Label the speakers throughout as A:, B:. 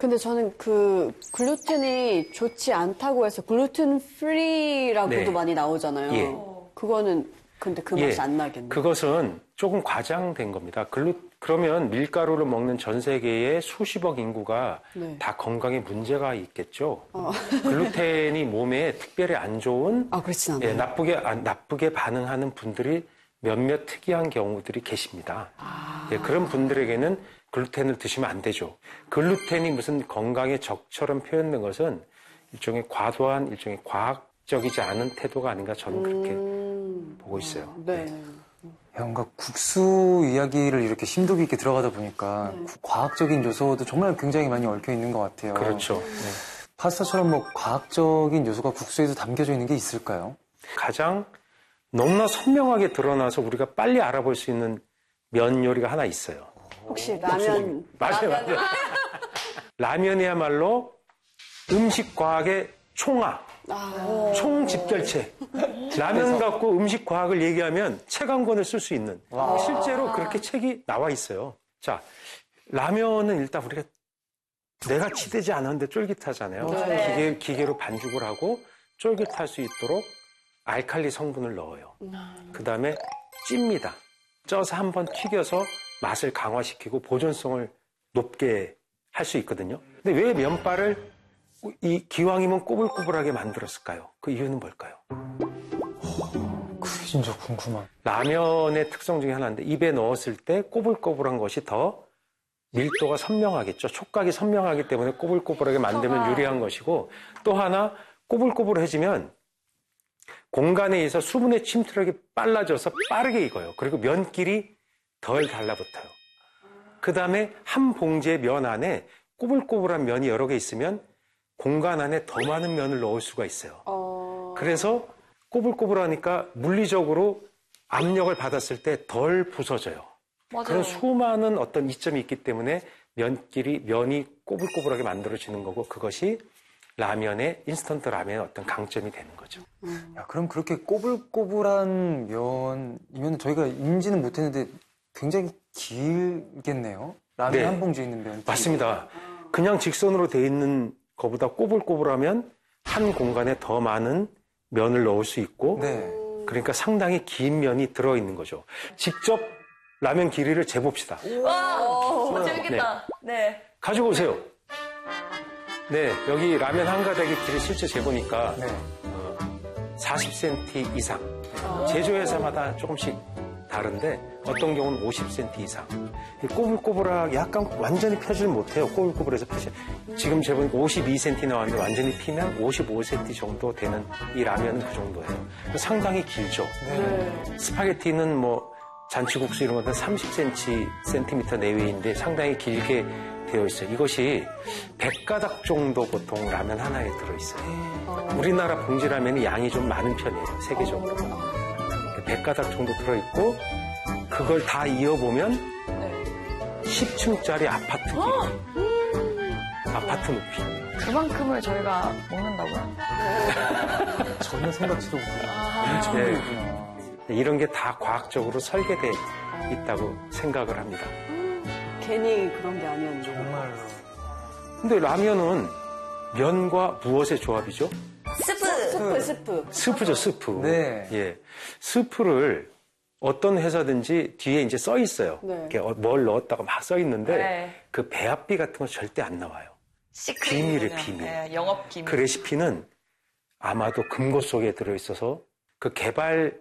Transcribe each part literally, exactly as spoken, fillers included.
A: 근데 저는 그 글루텐이 좋지 않다고 해서 글루텐 프리라고도
B: 네.
A: 많이 나오잖아요.
B: 예.
A: 그거는 근데 그 맛이
B: 예.
A: 안 나겠네요.
B: 그것은 조금 과장된 겁니다. 글루, 그러면 밀가루를 먹는 전 세계의 수십억 인구가
A: 네.
B: 다 건강에 문제가 있겠죠.
A: 어.
B: 글루텐이 몸에 특별히 안 좋은
A: 아, 그렇진 않아요.
B: 예, 나쁘게 아, 나쁘게 반응하는 분들이 몇몇 특이한 경우들이 계십니다.
A: 아.
B: 예, 그런 분들에게는 글루텐을 드시면 안 되죠. 글루텐이 무슨 건강의 적처럼 표현된 것은 일종의 과도한 일종의 과학적이지 않은 태도가 아닌가 저는 그렇게
A: 음...
B: 보고 있어요.
A: 네.
B: 네.
C: 뭔가 국수 이야기를 이렇게 심도 깊게 들어가다 보니까 네. 과학적인 요소도 정말 굉장히 많이 얽혀 있는 것 같아요.
B: 그렇죠. 네.
C: 파스타처럼 뭐 과학적인 요소가 국수에도 담겨져 있는 게 있을까요?
B: 가장 너무나 선명하게 드러나서 우리가 빨리 알아볼 수 있는 면 요리가 하나 있어요.
A: 혹시 라면?
B: 맞아요, 맞아요. 라면이야말로 음식 과학의 총아,
A: 아.
B: 총집결체. 라면 갖고 음식 과학을 얘기하면 책 한 권을 쓸 수 있는.
C: 와.
B: 실제로 그렇게 책이 나와 있어요. 자, 라면은 일단 우리가 내가 치대지 않았는데 쫄깃하잖아요.
A: 네.
B: 기계, 기계로 반죽을 하고 쫄깃할 수 있도록 알칼리 성분을 넣어요. 그 다음에 찝니다. 쪄서 한번 튀겨서 맛을 강화시키고 보존성을 높게 할 수 있거든요. 근데 왜 면발을 이 기왕이면 꼬불꼬불하게 만들었을까요? 그 이유는 뭘까요?
C: 그게 진짜 궁금한.
B: 라면의 특성 중에 하나인데 입에 넣었을 때 꼬불꼬불한 것이 더 밀도가 선명하겠죠. 촉각이 선명하기 때문에 꼬불꼬불하게 만들면 유리한 것이고 또 하나 꼬불꼬불해지면 공간에 의해서 수분의 침투력이 빨라져서 빠르게 익어요. 그리고 면끼리 덜 달라붙어요. 그 다음에 한 봉지의 면 안에 꼬불꼬불한 면이 여러 개 있으면 공간 안에 더 많은 면을 넣을 수가 있어요.
A: 어...
B: 그래서 꼬불꼬불하니까 물리적으로 압력을 받았을 때 덜 부서져요.
D: 맞아요.
B: 그런 수많은 어떤 이점이 있기 때문에 면끼리 면이 꼬불꼬불하게 만들어지는 거고 그것이 라면의 인스턴트 라면의 어떤 강점이 되는 거죠.
C: 음. 야, 그럼 그렇게 꼬불꼬불한 면이면 저희가 인지는 못했는데 굉장히 길겠네요. 라면
B: 네.
C: 한 봉지에 있는 면.
B: 맞습니다. 그냥 직선으로 돼 있는 것보다 꼬불꼬불하면 한 공간에 더 많은 면을 넣을 수 있고
C: 네.
B: 그러니까 상당히 긴 면이 들어있는 거죠. 직접 라면 길이를 재봅시다.
D: 와, 재밌겠다. 네. 네.
B: 가지고 오세요. 네, 여기 라면 한 가닥의 길이 실제 재보니까
C: 네.
B: 사십 센티미터 이상. 제조회사마다 조금씩 다른데 어떤 경우는 오십 센티미터 이상. 꼬불꼬불하게 약간 완전히 펴질 못해요. 꼬불꼬불해서 펴지. 지금 재보니까 오십이 센티미터 나왔는데 완전히 피면 오십오 센티미터 정도 되는 이 라면은 그 정도예요. 상당히 길죠.
C: 네.
B: 스파게티는 뭐 잔치국수 이런 것은 삼십 센티미터 내외인데 상당히 길게 되어 있어요. 이것이 백 가닥 정도 보통 라면 하나에 들어있어요. 우리나라 봉지라면이 양이 좀 많은 편이에요. 세계적으로. 백 가닥 정도 들어있고 그걸 다 이어보면 십 층짜리 아파트 길이. 아파트 높이.
D: 그만큼을 저희가 먹는다고요?
C: 전혀 생각지도 못해요.
D: 아.
C: 엄청
B: 네.
C: 길구나.
B: 이런 게 다 과학적으로 설계되어 있다고 생각을 합니다.
A: 괜히 그런 게 아니었네요.
C: 정말로.
B: 근데 라면은 면과 무엇의 조합이죠?
D: 스프!
A: 스프, 스프.
B: 스프죠, 스프.
C: 네.
B: 예. 스프를 어떤 회사든지 뒤에 이제 써 있어요.
A: 네.
B: 이렇게 뭘 넣었다고 막 써 있는데
D: 네.
B: 그 배합비 같은 건 절대 안 나와요.
D: 시크릿.
B: 비밀이에요, 비밀.
D: 네, 영업 비밀.
B: 그 레시피는 아마도 금고 속에 들어있어서 그 개발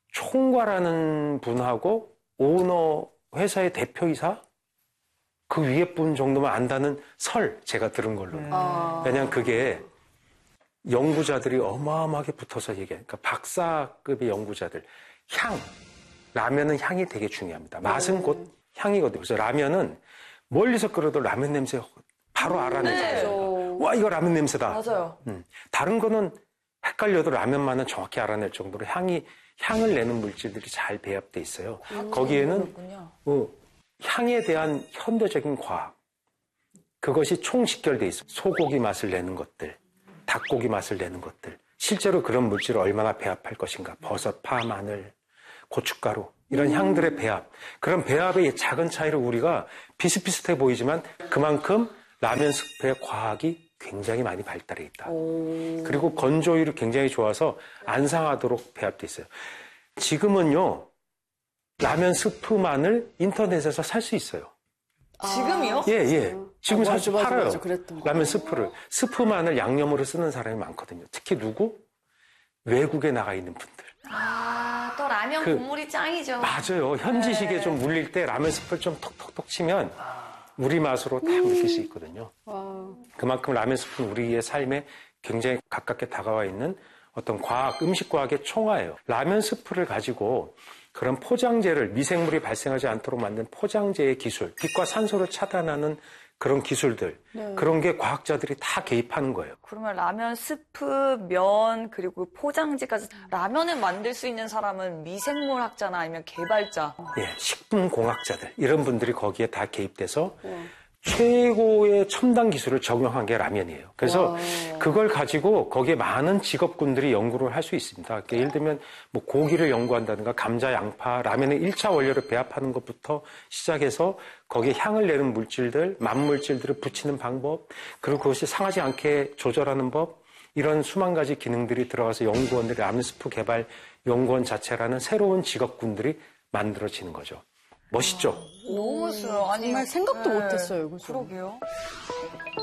B: 총괄하는 분하고 오너 회사의 대표이사 그 위에 분 정도만 안다는 설 제가 들은 걸로.
C: 음.
A: 아...
B: 왜냐하면 그게 연구자들이 어마어마하게 붙어서 얘기해요. 그러니까 박사급의 연구자들. 향. 라면은 향이 되게 중요합니다. 맛은
A: 네.
B: 곧 향이거든요. 그래서 라면은 멀리서 끓여도 라면 냄새 바로 알아내잖아요.
A: 네.
B: 와, 이거 라면 냄새다.
D: 맞아요.
B: 음. 다른 거는 헷갈려도 라면만은 정확히 알아낼 정도로 향이, 향을 내는 물질들이 잘 배합돼 있어요.
D: 음,
B: 거기에는 어, 향에 대한 현대적인 과학, 그것이 총집결돼 있어요. 소고기 맛을 내는 것들, 닭고기 맛을 내는 것들, 실제로 그런 물질을 얼마나 배합할 것인가, 버섯, 파, 마늘, 고춧가루, 이런
A: 음.
B: 향들의 배합, 그런 배합의 작은 차이를 우리가 비슷비슷해 보이지만 그만큼 라면 스프의 과학이 굉장히 많이 발달해 있다.
A: 오.
B: 그리고 건조율이 굉장히 좋아서 안 상하도록 배합돼 있어요. 지금은요, 라면 스프만을 인터넷에서 살 수 있어요.
D: 지금이요?
B: 예, 예. 지금
A: 아,
B: 사실
A: 맞아, 맞아,
B: 팔아요.
A: 맞아. 그랬던 거.
B: 라면 스프를. 스프만을 양념으로 쓰는 사람이 많거든요. 특히 누구? 외국에 나가 있는 분들.
D: 아, 또 라면
B: 그-
D: 국물이 짱이죠.
B: 맞아요. 현지식에
D: 네.
B: 좀 물릴 때 라면 스프를 좀 톡톡톡 치면 우리 맛으로 딱 느낄 수 있거든요.
A: 와.
B: 그만큼 라면 스프는 우리의 삶에 굉장히 가깝게 다가와 있는 어떤 과학, 음식 과학의 총화예요. 라면 스프를 가지고 그런 포장재를 미생물이 발생하지 않도록 만든 포장재의 기술, 빛과 산소를 차단하는 그런 기술들,
A: 네.
B: 그런 게 과학자들이 다 개입하는 거예요.
D: 그러면 라면 스프, 면, 그리고 포장지까지 라면을 만들 수 있는 사람은 미생물학자나 아니면 개발자.
B: 예, 식품공학자들, 이런 분들이 거기에 다 개입돼서
A: 와.
B: 최고의 첨단 기술을 적용한 게 라면이에요. 그래서
A: 와.
B: 그걸 가지고 거기에 많은 직업군들이 연구를 할 수 있습니다. 그러니까 예를 들면 뭐 고기를 연구한다든가 감자, 양파, 라면의 일 차 원료를 배합하는 것부터 시작해서 거기에 향을 내는 물질들, 만물질들을 붙이는 방법, 그리고 그것이 상하지 않게 조절하는 법, 이런 수만 가지 기능들이 들어가서 연구원들이 라면 스프 개발 연구원 자체라는 새로운 직업군들이 만들어지는 거죠. 멋있죠?
D: 너무 싫어. 아니,
A: 정말 생각도
D: 네.
A: 못했어요. 그죠?
D: 그러게요.